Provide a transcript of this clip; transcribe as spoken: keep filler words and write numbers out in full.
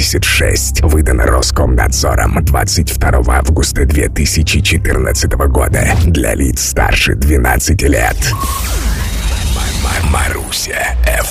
семьдесят шесть. Выдано Роскомнадзором двадцать второго августа две тысячи четырнадцатого года. Для лиц старше двенадцати лет. Маруся эф